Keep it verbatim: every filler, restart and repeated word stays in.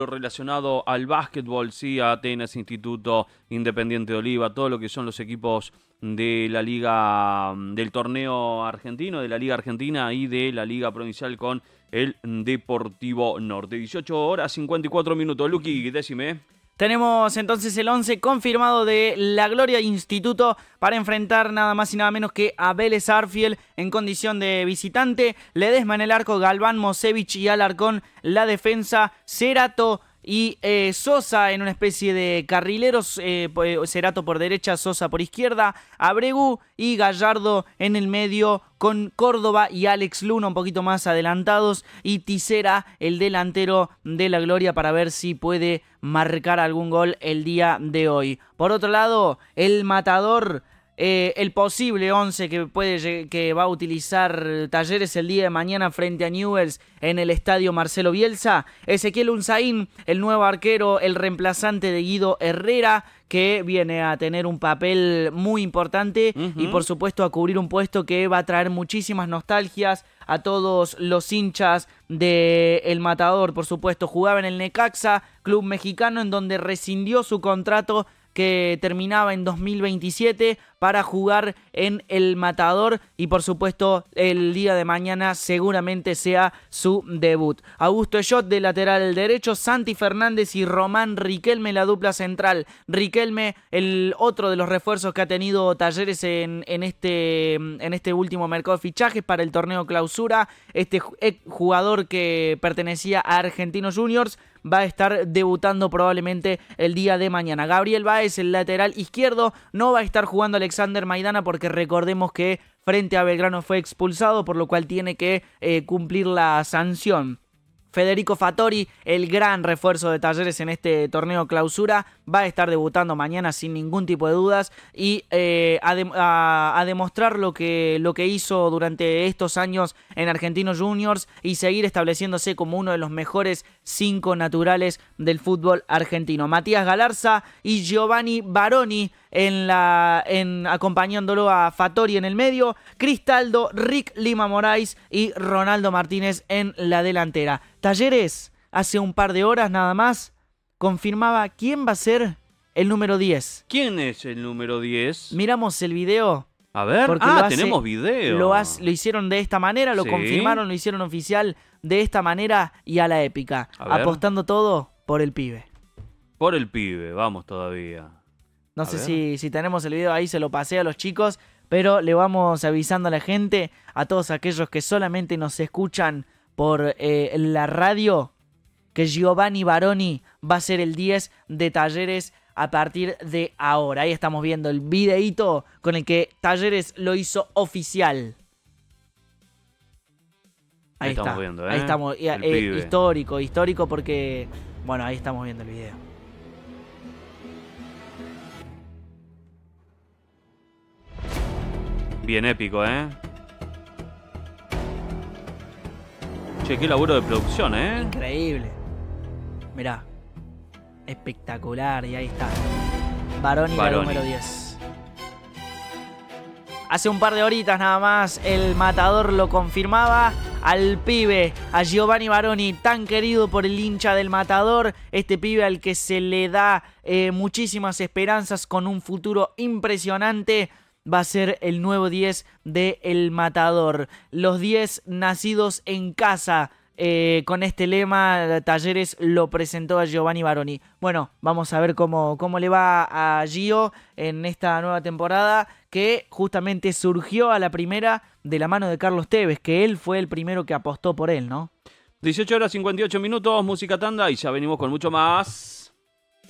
relacionado al básquetbol, sí, a Atenas, Instituto Independiente de Oliva, todo lo que son los equipos de la liga, del torneo argentino, de la liga argentina y de la liga provincial con el Deportivo Norte. dieciocho horas cincuenta y cuatro minutos. Luqui, décime. Tenemos entonces el once confirmado de la Gloria Instituto para enfrentar nada más y nada menos que a Vélez Sarsfield en condición de visitante. Ledesma en el arco, Galván, Mosevich y Alarcón la defensa, Cerato y eh, Sosa en una especie de carrileros, eh, Cerato por derecha, Sosa por izquierda, Abregu y Gallardo en el medio con Córdoba y Alex Luna un poquito más adelantados y Tisera, el delantero de la Gloria, para ver si puede marcar algún gol el día de hoy. Por otro lado, el Matador... Eh, el posible once que, puede, que va a utilizar Talleres el día de mañana frente a Newell's en el estadio Marcelo Bielsa. Ezequiel Unzaín, el nuevo arquero, el reemplazante de Guido Herrera, que viene a tener un papel muy importante uh-huh. y por supuesto a cubrir un puesto que va a traer muchísimas nostalgias a todos los hinchas del Matador. Por supuesto, jugaba en el Necaxa, club mexicano, en donde rescindió su contrato que terminaba en dos mil veintisiete para jugar en el Matador y por supuesto el día de mañana seguramente sea su debut. Augusto Ellot de lateral derecho, Santi Fernández y Román Riquelme la dupla central. Riquelme, el otro de los refuerzos que ha tenido Talleres en, en, este, en este último mercado de fichajes para el torneo clausura. Este jugador que pertenecía a Argentinos Juniors va a estar debutando probablemente el día de mañana. Gabriel Báez, el lateral izquierdo, no va a estar jugando Alexander Maidana porque recordemos que frente a Belgrano fue expulsado, por lo cual tiene que eh, cumplir la sanción. Federico Fattori, el gran refuerzo de Talleres en este torneo clausura, va a estar debutando mañana sin ningún tipo de dudas y eh, a, de, a, a demostrar lo que, lo que hizo durante estos años en Argentinos Juniors y seguir estableciéndose como uno de los mejores cinco naturales del fútbol argentino. Matías Galarza y Giovanni Baroni en la, en, acompañándolo a Fattori en el medio, Cristaldo, Rick Lima Moraes y Ronaldo Martínez en la delantera. Talleres, hace un par de horas nada más, confirmaba quién va a ser el número diez. ¿Quién es el número diez? Miramos el video. A ver, ah, hace, tenemos video. Lo, hace, lo hicieron de esta manera, lo ¿Sí? confirmaron, lo hicieron oficial de esta manera y a la épica. Apostando todo por el pibe. Por el pibe, vamos todavía. No a sé si, si tenemos el video ahí, se lo pasé a los chicos, pero le vamos avisando a la gente, a todos aquellos que solamente nos escuchan por eh, la radio, que Giovanni Baroni va a ser el diez de Talleres a partir de ahora. Ahí estamos viendo el videíto con el que Talleres lo hizo oficial. Ahí, ahí está. Estamos viendo, ¿eh? Ahí estamos. Eh, histórico, histórico porque, bueno, ahí estamos viendo el video. Bien épico, ¿eh? Che, qué laburo de producción, ¿eh? Increíble. Mirá. Espectacular. Y ahí está. Baroni, la número diez. Hace un par de horitas nada más el Matador lo confirmaba al pibe, a Giovanni Baroni, tan querido por el hincha del Matador. Este pibe al que se le da eh, muchísimas esperanzas con un futuro impresionante. Va a ser el nuevo diez de El Matador. Los diez nacidos en casa. Eh, con este lema, Talleres lo presentó a Giovanni Baroni. Bueno, vamos a ver cómo, cómo le va a Gio en esta nueva temporada, que justamente surgió a la primera de la mano de Carlos Tevez, que él fue el primero que apostó por él, ¿no? dieciocho horas cincuenta y ocho minutos, música tanda y ya venimos con mucho más.